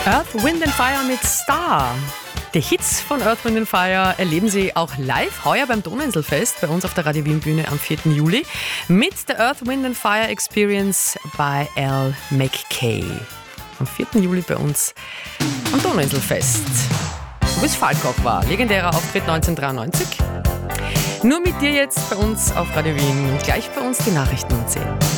Earth, Wind and Fire mit Star. Die Hits von Earth, Wind and Fire erleben Sie auch live heuer beim Donauinselfest bei uns auf der Radio Wien Bühne am 4. Juli mit der Earth, Wind and Fire Experience bei Al McKay. Am 4. Juli bei uns am Donauinselfest. Wo es Falkach war, legendärer Auftritt 1993. Nur mit dir jetzt bei uns auf Radio Wien. Gleich bei uns die Nachrichten um 10.